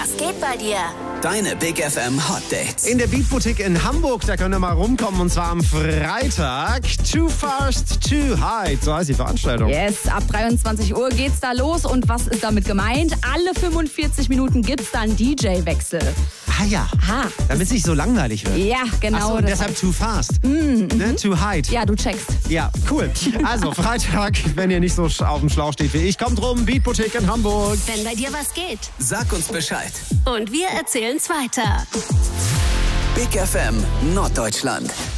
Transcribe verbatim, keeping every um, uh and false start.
Was geht bei dir? Deine Big F M Hot Dates. In der Beatboutique in Hamburg, da könnt ihr mal rumkommen, und zwar am Freitag. Too Fast, Too High, so heißt die Veranstaltung. Yes, ab dreiundzwanzig Uhr geht's da los. Und was ist damit gemeint? Alle fünfundvierzig Minuten gibt's da einen D J-Wechsel. Ah ja, Ah, damit es nicht so langweilig wird. ja, genau. Ach so, und das deshalb Too Fast, mm, ne? Too High. Ja, du checkst. Ja, cool. Also Freitag, wenn ihr nicht so auf dem Schlauch steht wie ich, kommt rum, Beatboutique in Hamburg. Wenn bei dir was geht. Sag uns Bescheid. Und wir erzählen's weiter. Big F M Norddeutschland.